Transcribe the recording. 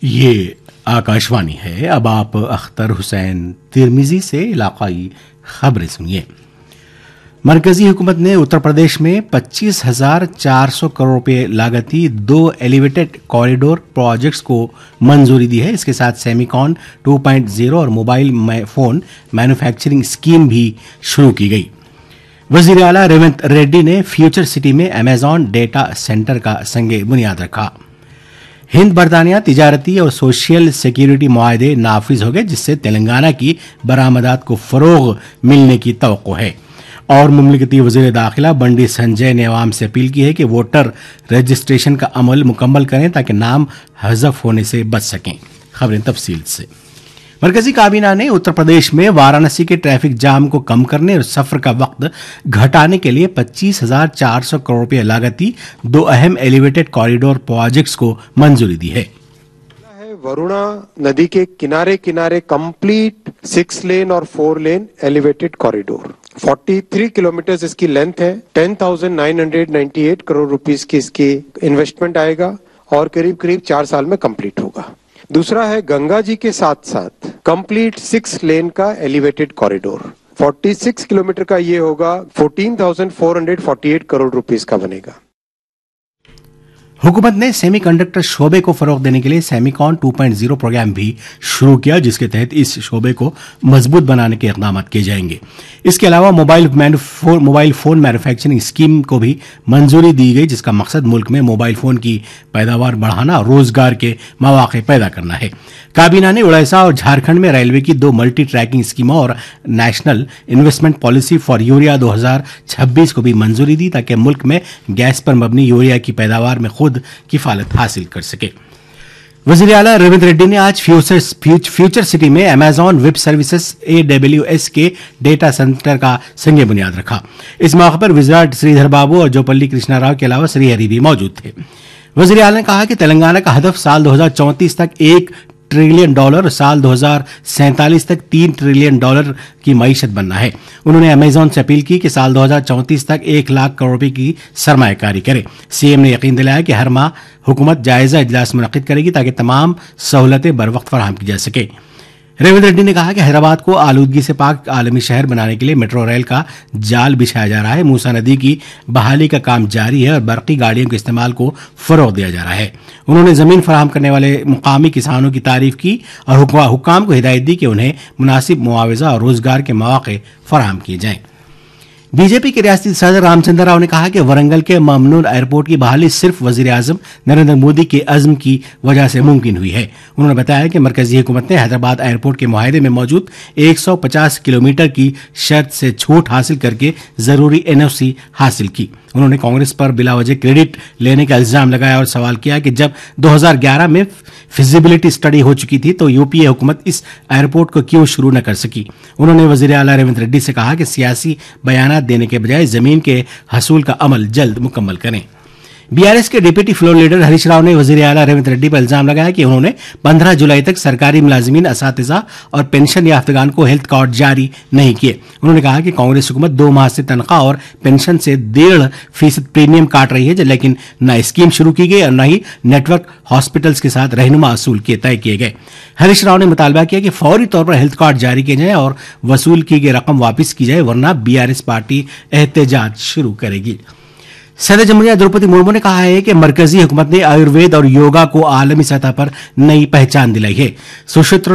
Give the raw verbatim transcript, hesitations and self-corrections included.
ये आकाशवाणी है। अब आप अख्तर हुसैन तिरमिजी से इलाकाई खबरें सुनिए। मरकजी हुकूमत ने उत्तर प्रदेश में पच्चीस हजार चार सौ करोड़ रुपए लागती दो एलिवेटेड कॉरिडोर प्रोजेक्ट्स को मंजूरी दी है। इसके साथ सेमिकॉन टू पॉइंट ज़ीरो और मोबाइल फोन मैन्युफैक्चरिंग स्कीम भी शुरू की गई। वजीर आला रेवंत रेड्डी ने फ्यूचर सिटी में अमेजॉन डेटा सेंटर का संगे बुनियाद रखा। हिंद बरतानिया तिजारती और सोशल सिक्योरिटी मुआहदे नाफिज हो गए, जिससे तेलंगाना की बरामदात को फरोग मिलने की तवक्को है। और मुमलिकती वजीर दाखिला बंडी संजय ने अवाम से अपील की है कि वोटर रजिस्ट्रेशन का अमल मुकम्मल करें ताकि नाम हज़फ होने से बच सकें। खबरें तफसील से। मरकजी काबीना ने उत्तर प्रदेश में वाराणसी के ट्रैफिक जाम को कम करने और सफर का वक्त घटाने के लिए पच्चीस हजार चार सौ करोड़ रुपए लागती दो अहम एलिवेटेड कॉरिडोर प्रोजेक्ट्स को मंजूरी दी है। वरुणा नदी के किनारे किनारे कंप्लीट सिक्स लेन और फोर लेन एलिवेटेड कॉरिडोर तैंतालीस किलोमीटर इसकी लेंथ है। Ten thousand nine hundred ninety eight crore rupees की इसकी इन्वेस्टमेंट आएगा और करीब करीब चार साल में कंप्लीट होगा। दूसरा है गंगा जी के साथ साथ कंप्लीट सिक्स लेन का एलिवेटेड कॉरिडोर छियालीस किलोमीटर का ये होगा, चौदह हज़ार चार सौ अड़तालीस करोड़ रुपीस का बनेगा। हुकूमत ने सेमीकंडक्टर शोबे को फरोग देने के लिए Semicon two point zero programme भी शुरू किया, जिसके तहत इस शोबे को मजबूत बनाने के इक़दाम किए जाएंगे। इसके अलावा mobile mobile phone manufacturing scheme को भी मंजूरी दी गई, जिसका मकसद मुल्क में मोबाइल फोन की पैदावार बढ़ाना और रोजगार के मौके पैदा करना है। काबीना ने उड़ीसा और झारखंड में रेलवे की दो मल्टी ट्रैकिंग स्कीमों और national investment policy for urea दो हजार छब्बीस को भी मंजूरी दी, ताकि मुल्क में गैस पर मबनी यूरिया की पैदावार में खुद किफालत हासिल कर सके। वजीर आला रेवंत रेड्डी ने आज फ्यूचर फ्यूचर सिटी में Amazon web services A W S के डेटा सेंटर का संगे बुनियाद रखा। इस मौके पर विजराट श्रीधर बाबू और जोपल्ली कृष्णा राव के अलावा श्रीहरि भी मौजूद थे। वजीर आला ने कहा कि तेलंगाना का हदफ साल दो हजार चौंतीस तक एक ट्रिलियन डॉलर और साल दो हजार सैंतालीस तक तीन ट्रिलियन डॉलर की मईशत बनना है। उन्होंने अमेजॉन से अपील की कि साल दो हजार चौंतीस तक एक लाख करोड़ रुपए की सरमायाकारी करे। सीएम ने यकीन दिलाया कि हर माह हुकूमत जायजा इजलास मुनक्किद करेगी ताकि तमाम सहूलतें बर वक्त फराहम की जा सके। रेवंत रेड्डी ने कहा कि हैदराबाद को आलूदगी से पाक आलमी शहर बनाने के लिए मेट्रो रेल का जाल बिछाया जा रहा है। मूसा नदी की बहाली का काम जारी है और बरकी गाड़ियों के इस्तेमाल को फरोग दिया जा रहा है। उन्होंने जमीन फराहम करने वाले मुकामी किसानों की तारीफ की और हुक्काम को हिदायत दी कि उन्हें मुनासिब मुआवजा और रोजगार के मौके फराहम किए जाएं। बीजेपी के रियासती सदर रामचंद्र राव ने कहा कि वरंगल के ममनून एयरपोर्ट की बहाली सिर्फ वजीर आजम नरेंद्र मोदी के अज़्म की वजह से मुमकिन हुई है। उन्होंने बताया कि मरकजी हुकूमत ने हैदराबाद एयरपोर्ट के मुआहदे में मौजूद एक सौ पचास किलोमीटर की शर्त से छूट हासिल करके जरूरी एनओसी हासिल की। उन्होंने कांग्रेस पर बिलावजह क्रेडिट लेने का इल्जाम लगाया और सवाल किया कि जब दो हजार ग्यारह में फिजिबिलिटी स्टडी हो चुकी थी तो यूपीए हुकूमत इस एयरपोर्ट को क्यों शुरू न कर सकी। उन्होंने वजीर आला रेवंत रेड्डी से कहा कि सियासी बयानात देने के बजाय जमीन के हसूल का अमल जल्द मुकम्मल करें। बीआरएस के deputy floor leader Harish Rao ने वजीर आला रेवंत रेड्डी पर इल्जाम लगाया कि उन्होंने पंद्रह जुलाई तक सरकारी मुलाजिमीन, असातिज़ा और पेंशन याफ्तगान को हेल्थ कार्ड जारी नहीं किए। उन्होंने कहा कि कांग्रेस हुकूमत दो माह से तनख्वाह और पेंशन से डेढ़ फीसद प्रीमियम काट रही है, लेकिन न स्कीम शुरू की गई और न ही नेटवर्क हॉस्पिटल्स के साथ रहनुमा असूल के तय किए गए। हरीश राव ने मुतालबा किया कि फौरी तौर पर हेल्थ कार्ड जारी किए जाए और वसूल की गई रकम वापस की जाए, वरना बीआरएस पार्टी एहतजाज शुरू करेगी। सदर जमहूरिया द्रौपदी मुर्मू ने कहा है कि मरकजी हुकूमत ने आयुर्वेद और योगा को आलमी सतह पर नई पहचान दिलाई है। सुसूत्र